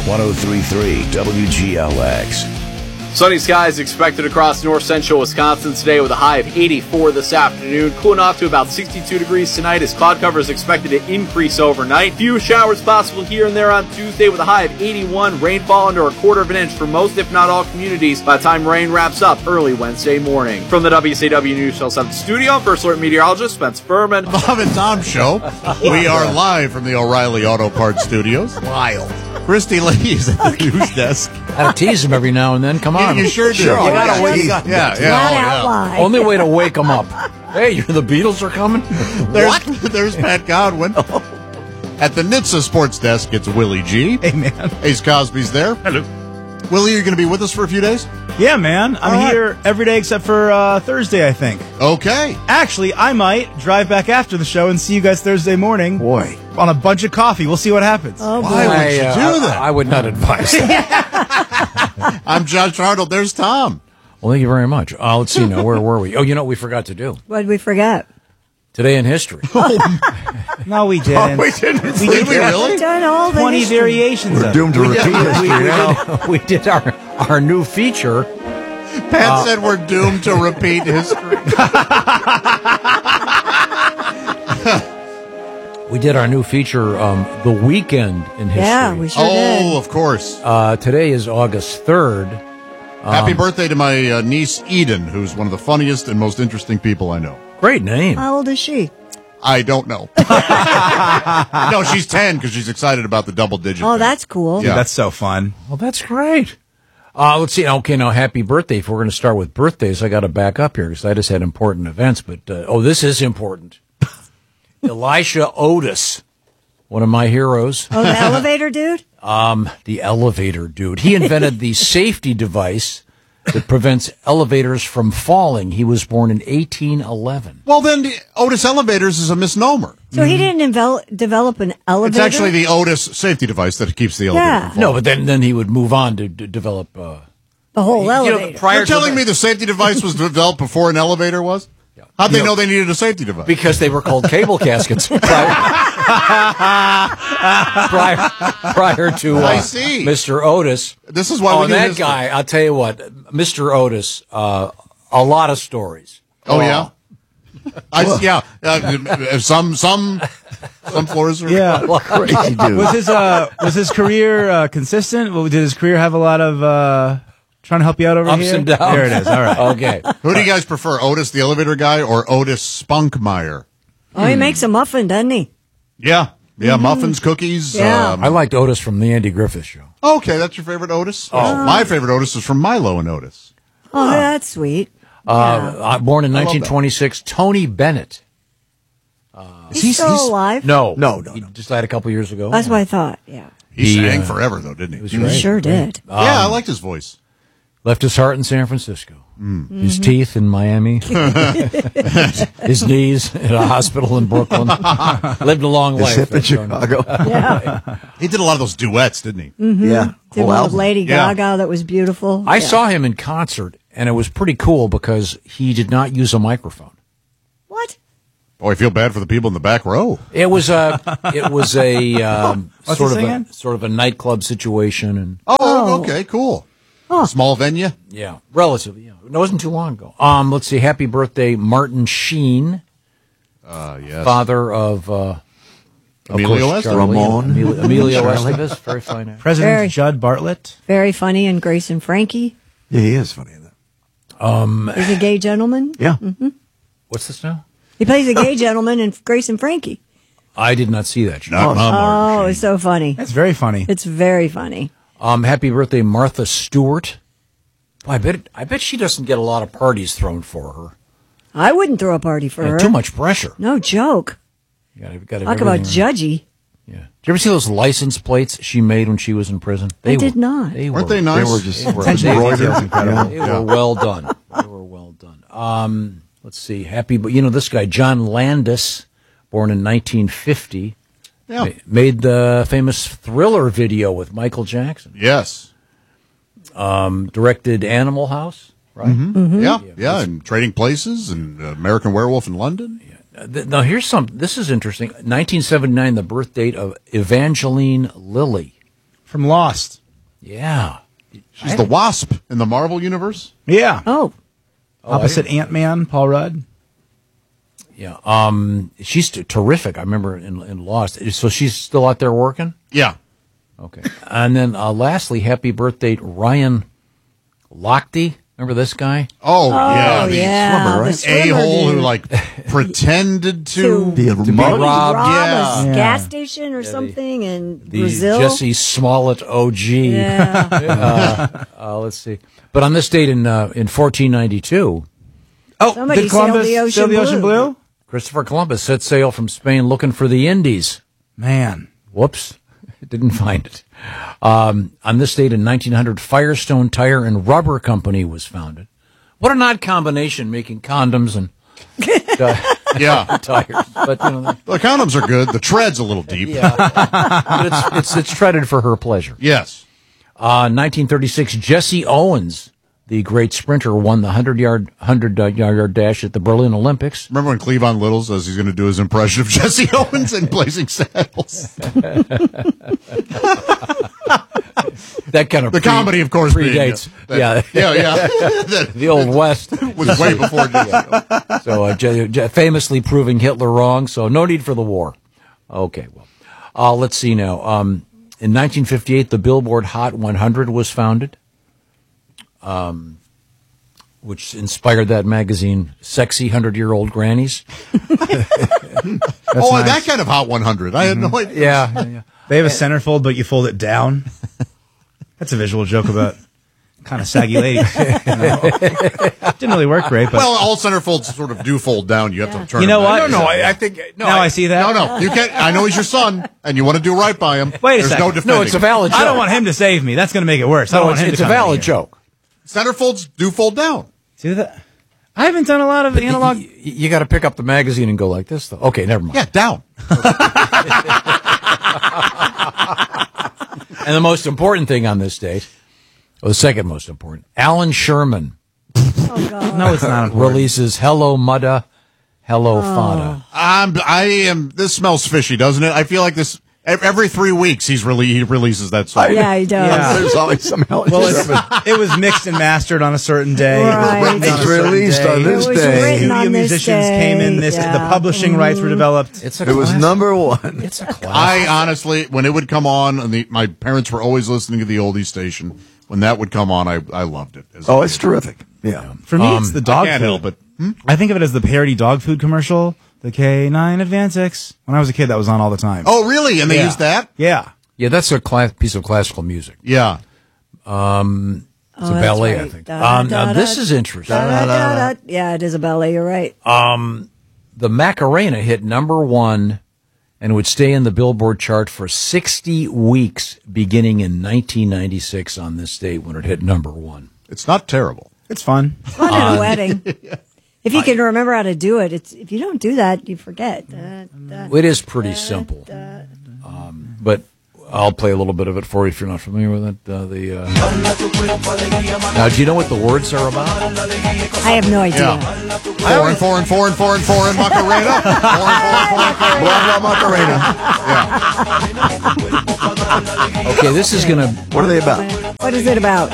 103.3 WGLX. Sunny skies expected across north central Wisconsin today with a high of 84 this afternoon. Cooling off to about 62 degrees tonight as cloud cover is expected to increase overnight. Few showers possible here and there on Tuesday with a high of 81. Rainfall under a quarter of an inch for most, if not all, communities by the time rain wraps up early Wednesday morning. From the WCW News Channel 7 studio, First Alert meteorologist Spence Furman. Bob and Tom Show. We are live from the O'Reilly Auto Parts Studios. Wild. Christy Lee's at the news desk. I gotta tease him every now and then. Come on. You sure do. Sure, You gotta wake. Yeah. Only way to wake them up. Hey, the Beatles are coming. There's Pat Godwin. At the NHTSA Sports Desk, it's Willie G. Hey, man. Ace Cosby's there. Hello. Willie, you're going to be with us for a few days? Yeah, man. I'm here every day except for Thursday, I think. Okay. Actually, I might drive back after the show and see you guys Thursday morning. Boy. On a bunch of coffee. We'll see what happens. Why would you do that? I would not advise that. I'm Josh Arnold. There's Tom. Well, thank you very much. Let's see now. Where were we? Oh, you know what we forgot to do? What did we forget? Today in history. No, we didn't. Did we really? We've done all the 20 history. variations of it. Doomed to repeat history now. We did our new feature. Pat said we're doomed to repeat history. We did our new feature, The Weekend in History. Yeah, we sure did. Oh, of course. Today is August 3rd. Happy birthday to my niece, Eden, who's one of the funniest and most interesting people I know. Great name. How old is she? I don't know. No, she's 10 because she's excited about the double digit. Oh, thing. that's cool. Yeah. That's so fun. Well, that's great. Let's see. Okay, now, happy birthday. If we're going to start with birthdays, I got to back up here because I just had important events. But, this is important. Elisha Otis, one of my heroes. Oh, the elevator dude? The elevator dude. He invented the safety device that prevents elevators from falling. He was born in 1811. Well, then the Otis Elevators is a misnomer. So he didn't develop an It's elevator? actually the Otis safety device that keeps the elevator Yeah. from No, falling. but then he would move on to develop. the whole elevator. prior You're to telling that- me the safety device was developed before an elevator was? How'd they know they needed a safety device? Because they were called cable caskets prior to I see. Mr. Otis. This is why we Oh, do that history. guy, I'll tell you what, Mr. Otis, a lot of stories. Oh, yeah? Some floors are... Yeah. Crazy dude. Was his career consistent? Did his career have a lot of trying to help you out over Ups here? and downs. There it is. All right. Okay. Who do you guys prefer, Otis the elevator guy or Otis Spunkmeyer? Oh, he makes a muffin, doesn't he? Yeah. Yeah, muffins, cookies. Yeah. I liked Otis from the Andy Griffith Show. Okay, that's your favorite Otis? Oh. My favorite Otis is from Milo and Otis. Oh, that's sweet. Born in 1926, Tony Bennett. He's still alive? No. No. He just died a couple years ago. That's what I thought, yeah. He He, sang forever, though, didn't he? was He great. sure did. Yeah, I liked his voice. Left his heart in San Francisco. His teeth in Miami. His knees in a hospital in Brooklyn. Lived a long life. Hip in Chicago. Yeah. He did a lot of those duets, didn't he? Yeah. Did Whole one with album. Lady Yeah. Gaga that was beautiful. I Yeah. saw him in concert, and it was pretty cool because he did not use a microphone. What? Boy, I feel bad for the people in the back row. It was a What's he singing? sort of a nightclub situation, and Oh, okay, cool. Small venue. yeah, relatively. Yeah, it wasn't too long ago. Let's see. Happy birthday, Martin Sheen, Yes. father of Emilio course, Estevez. Charlie, Ramon. Emilio Charlie. Estevez, very fine actor. President Very. Judd Bartlett. Very funny and Grace and Frankie. Yeah, he is funny in that. He's a gay gentleman. Yeah. What's this now? He plays a gay gentleman in Grace and Frankie. I did not see that show. Not my Martin Oh, Sheen. it's so funny. That's very funny. It's very funny. Happy birthday, Martha Stewart. I bet she doesn't get a lot of parties thrown for her. I wouldn't throw a party for her. Too much pressure. No joke. You gotta Talk about everything- judgy. Yeah. Did you ever see those license plates she made when she was in prison? did not. Weren't they nice? They were just Attention embroidered. detail's incredible. They were well done. They were well done. Let's see. This guy, John Landis, born in 1950, Yeah. made the famous Thriller video with Michael Jackson. Yes. Directed Animal House, right? Mm-hmm. Yeah, and Trading Places and American Werewolf in London. Now, this is interesting. 1979, the birth date of Evangeline Lilly. From Lost. Yeah. She's the Wasp in the Marvel universe. Yeah. Oh, Opposite Ant-Man, Paul Rudd. Yeah. She's terrific. I remember in Lost. So she's still out there working? Yeah. Okay. And then lastly, happy birthday, Ryan Lochte. Remember this guy? Oh, yeah. oh The yeah, swimmer, right? the swimmer a-hole who dude. like pretended to The Maybe remote. rob yeah. a Yeah. gas station or something in The Brazil. Jesse Smollett OG. Yeah. Let's see. But on this date in 1492, Oh, Somebody did Columbus sailed the sail the ocean ocean blue. blue? Christopher Columbus set sail from Spain looking for the Indies. Man. Whoops. Didn't find it. On this date in 1900, Firestone Tire and Rubber Company was founded. What an odd combination, making condoms and Yeah. tires. But, you know, The condoms are good. The tread's a little deep. but it's treaded for her pleasure. Yes. 1936, Jesse Owens, the great sprinter, won the 100-yard dash at the Berlin Olympics. Remember when Cleavon Little says he's going to do his impression of Jesse Owens in Blazing Saddles? That kind of The comedy, of course, being, predates. yeah. That The Old West. was way before Jesse Owens. So famously proving Hitler wrong, so no need for the war. Okay, well, let's see now. In 1958, the Billboard Hot 100 was founded, which inspired that magazine, Sexy 100-Year-Old Grannies. Oh, that kind of Hot 100. I had no idea. Yeah. They have a centerfold, but you fold it down. That's a visual joke about kind of saggy ladies. Didn't really work great, but Well, all centerfolds sort of do fold down. You have to turn You know them back. what? I think now I see that. No, you can't. I know he's your son, and you want to do right by him. Wait a There's second. no defending. No, it's a valid joke. I don't want him to save me. That's going to make it worse. I don't No, want him it's to a come in valid here. joke. Centerfolds do fold down. See that? I haven't done a lot of analog. You got to pick up the magazine and go like this, though. Okay, never mind. Yeah, down. And the most important thing on this date, or the second most important, Alan Sherman Oh God. No, it's not important. releases Hello Mudda, Hello Fada. I am. This smells fishy, doesn't it? I feel like this every 3 weeks he releases that song. Yeah, he does. Yeah. There's always some hell. Well, it was mixed and mastered on a certain day. Right. It was written on a It's certain released day. on this It was day. written on Studio this musicians day. came in. The Yeah. publishing rights were developed. It's a It was classic. number one. It's a classic. I honestly, when it would come on, and my parents were always listening to the oldies station. When that would come on, I loved it. Oh, it's terrific. Yeah. For me, it's the dog Can't food. help it. I think of it as the parody dog food commercial, the K9 Advance X. When I was a kid, that was on all the time. Oh, really? And they Yeah. used that? Yeah. Yeah, that's a piece of classical music. Yeah. It's a that's ballet, I right. think. Da, Now, da, this da, is interesting. Yeah, it is a ballet. You're right. The Macarena hit number one and would stay in the Billboard chart for 60 weeks beginning in 1996 on this date when it hit number one. It's not terrible. It's fun. Fun at a wedding. If you can remember how to do it, if you don't do that, you forget. It is pretty simple. But I'll play a little bit of it for you if you're not familiar with it. Now, do you know what the words are about? I have no idea. Yeah. Four and four and four and four and four and Macarena. Four and four and four and four. Blah, blah, Macarena. Okay, this is going to... What are they about? What is it about?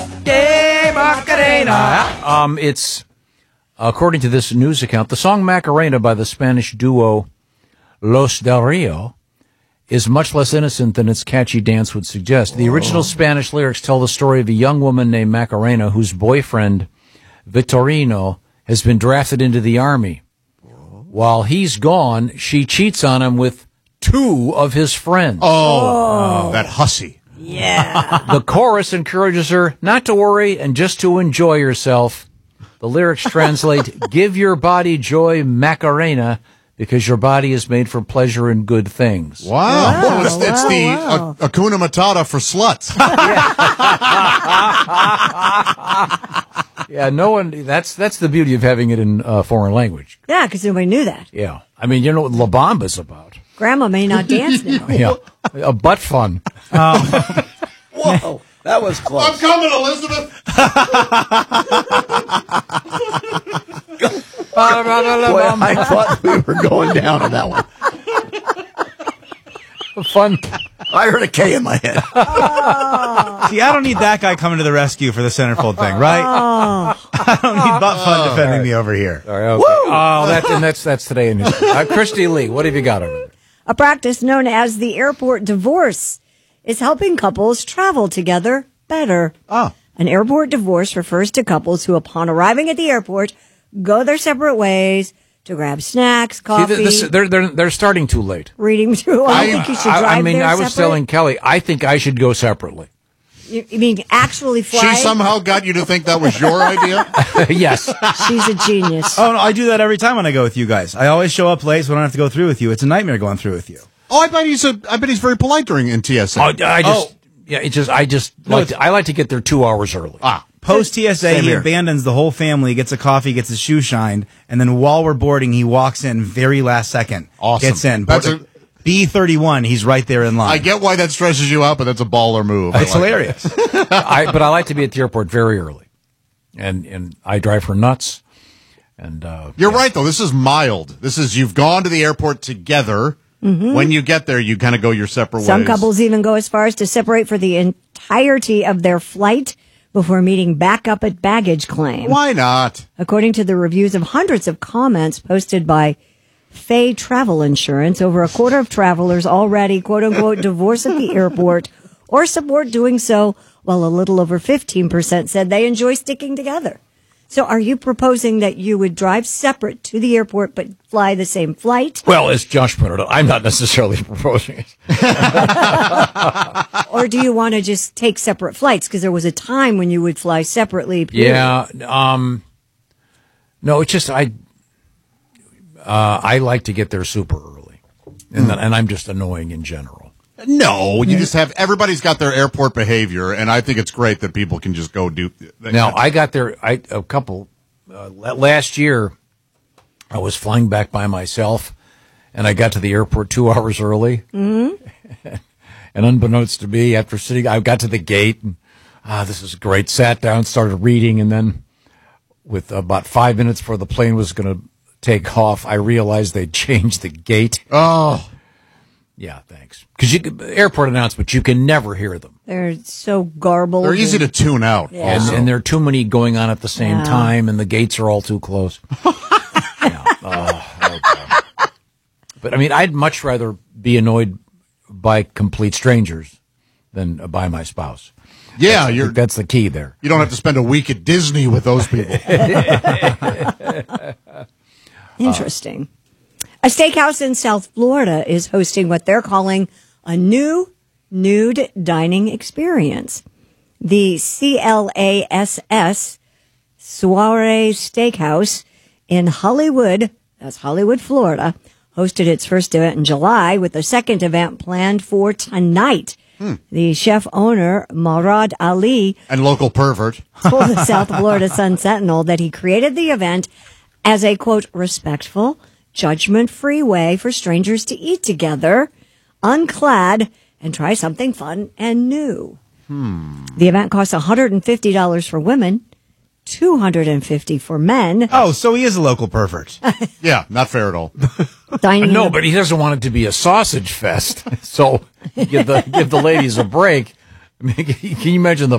It's, according to this news account, the song Macarena by the Spanish duo Los Del Rio is much less innocent than its catchy dance would suggest. The original Spanish lyrics tell the story of a young woman named Macarena whose boyfriend, Victorino, has been drafted into the army. While he's gone, she cheats on him with two of his friends. Oh, that hussy. Yeah. The chorus encourages her not to worry and just to enjoy yourself. The lyrics translate, give your body joy, Macarena, because your body is made for pleasure and good things. Wow. Wow, It's the wow. Hakuna Matata for sluts. Yeah, no one, that's the beauty of having it in foreign language. Yeah, because nobody knew that. Yeah. I mean, you know what La Bamba's about. Grandma may not dance now. Yeah. A butt fun. Whoa, that was close. I'm coming, Elizabeth. Boy, I thought we were going down on that one. Fun. I heard a K in my head. See, I don't need that guy coming to the rescue for the centerfold thing, right? I don't need Butt Fun defending me over here. All right, okay. Oh, that's today in Christy Lee, what have you got over there? A practice known as the airport divorce is helping couples travel together better. Oh. An airport divorce refers to couples who, upon arriving at the airport, go their separate ways to grab snacks, coffee. See, they're starting too late. Reading through. I think you should drive I mean, there I was separate. telling Kelly, I think I should go separately. You mean actually fly? She somehow got you to think that was your idea? Yes. She's a genius. Oh, no, I do that every time when I go with you guys. I always show up late so I don't have to go through with you. It's a nightmare going through with you. Oh, I bet he's very polite during in TSA. I like to get there 2 hours early. Post TSA, Same he here. abandons the whole family, gets a coffee, gets his shoe shined, and then while we're boarding, he walks in very last second. Awesome. Gets in. That's B31, he's right there in line. I get why that stresses you out, but that's a baller move. It's hilarious. But I like to be at the airport very early, and I drive her nuts. And You're right, though. This is mild. This is you've gone to the airport together. Mm-hmm. When you get there, you kind of go your separate ways. Some couples even go as far as to separate for the entirety of their flight before meeting back up at baggage claim. Why not? According to the reviews of hundreds of comments posted by Fay Travel Insurance, over a quarter of travelers already, quote-unquote, divorce at the airport or support doing so, while a little over 15% said they enjoy sticking together. So are you proposing that you would drive separate to the airport but fly the same flight? well, as Josh pointed out, I'm not necessarily proposing it. Or do you want to just take separate flights? Because there was a time when you would fly separately. Period. Yeah. No, it's just I like to get there super early, and I'm just annoying in general. No, you just have everybody's got their airport behavior, and I think it's great that people can just go do. Now, I got there last year. I was flying back by myself, and I got to the airport 2 hours early. Mm-hmm. And unbeknownst to me, after sitting, I got to the gate, and this is great. Sat down, started reading, and then, with about 5 minutes before the plane was going to take off, I realized they'd changed the gate. Oh. Yeah, thanks. Because airport announcements, you can never hear them. They're so garbled. They're easy to tune out. Yeah. Also. And there are too many going on at the same time, and the gates are all too close. Yeah. Oh, God. But, I mean, I'd much rather be annoyed by complete strangers than by my spouse. Yeah, That's the key there. you don't have to spend a week at Disney with those people. Interesting. A steakhouse in South Florida is hosting what they're calling a new nude dining experience. The CLASS Soiree Steakhouse in Hollywood, that's Hollywood, Florida, hosted its first event in July with the second event planned for tonight. The chef owner, Marad Ali, And local pervert. told the South Florida Sun-Sentinel that he created the event as a, quote, respectful, judgment-free way for strangers to eat together, unclad, and try something fun and new. The event costs $150 for women, $250 for men. Oh, so he is a local pervert. Yeah, not fair at all. Dining No, but he doesn't want it to be a sausage fest. So give the ladies a break. I mean, can you imagine the